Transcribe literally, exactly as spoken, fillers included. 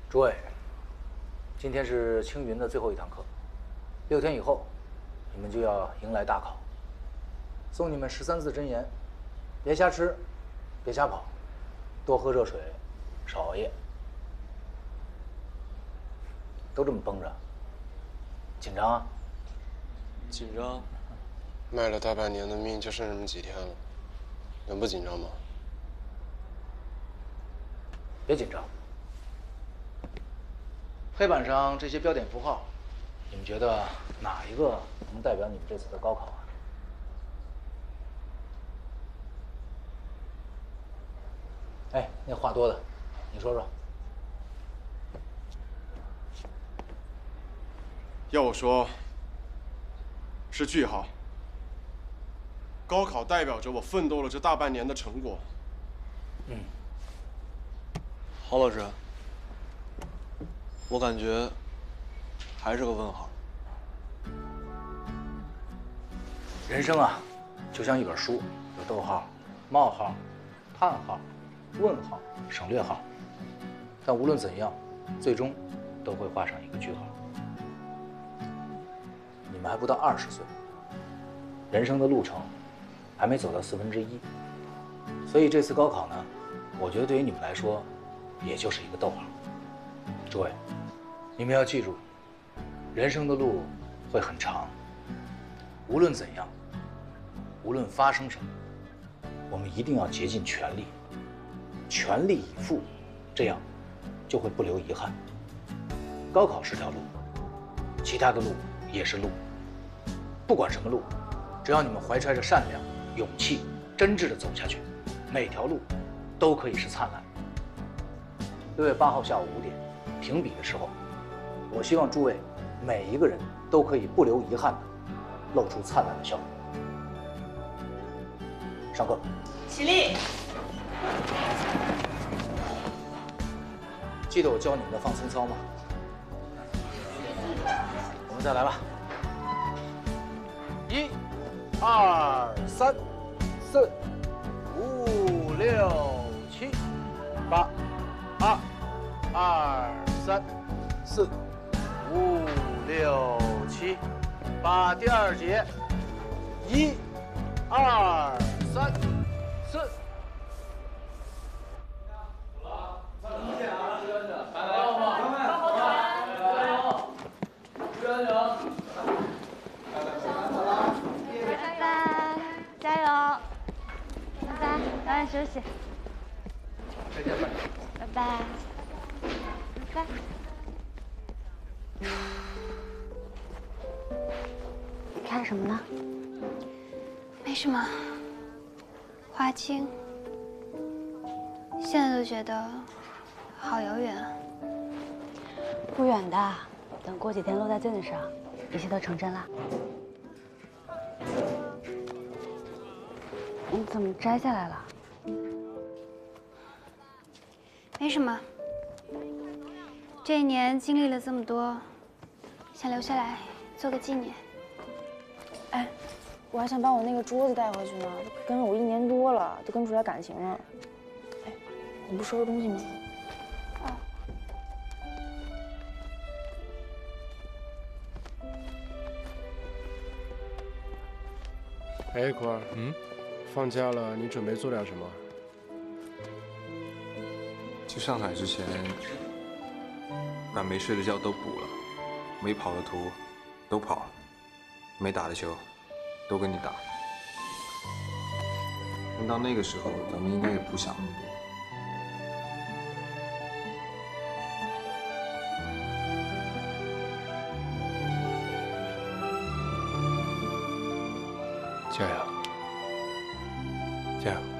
诸位，今天是青云的最后一堂课，六天以后，你们就要迎来大考。送你们十三字真言：别瞎吃，别瞎跑，多喝热水，少熬夜。都这么绷着，紧张啊？ 紧张。 卖了大半年的命，就剩这么几天了，能不紧张吗？ 别紧张。黑板上这些标点符号，你们觉得哪一个能代表你们这次的高考啊？哎，那话多的，你说说。 要我说，是句号。高考代表着我奋斗了这大半年的成果。 嗯。 郝老师，我感觉还是个问号。 人生啊，就像一本书，有逗号、冒号、叹号、问号、省略号，但无论怎样，最终都会画上一个句号。你们还不到二十岁，人生的路程还没走到四分之一，所以这次高考呢，我觉得对于你们来说，也就是一个逗号。诸位，你们要记住，人生的路会很长，无论怎样，无论发生什么，我们一定要竭尽全力，全力以赴，这样就会不留遗憾。高考是条路，其他的路也是路，不管什么路，只要你们怀揣着善良、勇气，真挚地走下去，每条路都可以是灿烂。六月八号下午五点，评比的时候，我希望诸位每一个人都可以不留遗憾地露出灿烂的笑容。上课。 起立。 记得我教你们的放松操吗？我们再来吧。一、二、三、四、五、六、七、八、二、二、三、四、五、六、七、八。第二节，一、二、三、四。 休息。 再见吧。 拜拜。拜拜。你看什么呢？ 没什么。华清，现在都觉得好遥远啊。 不远的，等过几天落在尊子上，一切都成真了。你怎么摘下来了？ 没什么，这一年经历了这么多，想留下来做个纪念。 哎，我还想把我那个桌子带回去呢，跟了我一年多了，都跟不出来感情了。哎，你不收拾东西吗？ 啊。 哎，坤儿，嗯，放假了，你准备做点什么？ 去上海之前，把没睡的觉都补了，没跑的图都跑了，没打的球都跟你打。但到那个时候，咱们应该也不想那么多。 加油！加油！